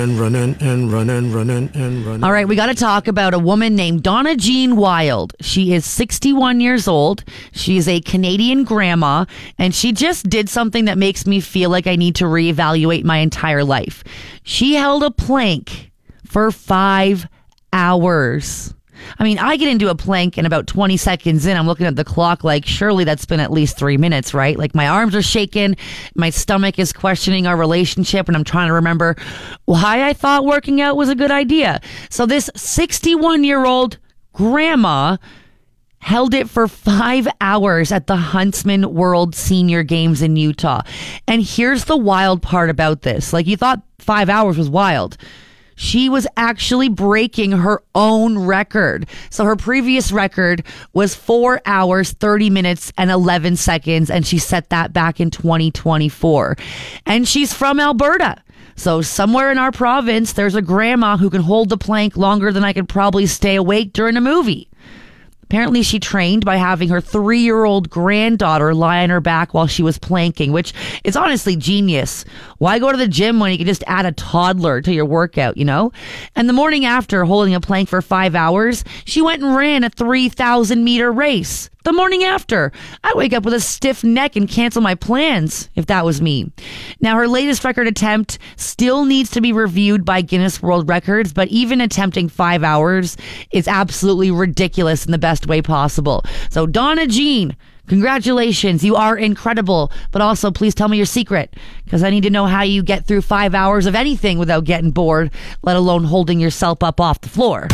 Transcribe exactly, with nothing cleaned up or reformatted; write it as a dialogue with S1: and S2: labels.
S1: And running and running, running and running.
S2: All right, we got to talk about a woman named Donna Jean Wild. She is sixty-one years old. She is a Canadian grandma, and she just did something that makes me feel like I need to reevaluate my entire life. She held a plank for five hours. I mean, I get into a plank and about twenty seconds in, I'm looking at the clock like, surely that's been at least three minutes, right? Like my arms are shaking. My stomach is questioning our relationship and I'm trying to remember why I thought working out was a good idea. So this sixty-one year old grandma held it for five hours at the Huntsman World Senior Games in Utah. And here's the wild part about this. Like you thought five hours was wild. She was actually breaking her own record. So her previous record was four hours, thirty minutes, and eleven seconds. And she set that back in twenty twenty-four. And she's from Alberta. So somewhere in our province, there's a grandma who can hold the plank longer than I could probably stay awake during a movie. Apparently, she trained by having her three-year-old granddaughter lie on her back while she was planking, which is honestly genius. Why go to the gym when you can just add a toddler to your workout, you know? And the morning after holding a plank for five hours, she went and ran a three thousand meter race. The morning after, I wake up with a stiff neck and cancel my plans, if that was me. Now, her latest record attempt still needs to be reviewed by Guinness World Records, but even attempting five hours is absolutely ridiculous in the best way possible. So, Donna Jean, congratulations. You are incredible. But also, please tell me your secret, because I need to know how you get through five hours of anything without getting bored, let alone holding yourself up off the floor.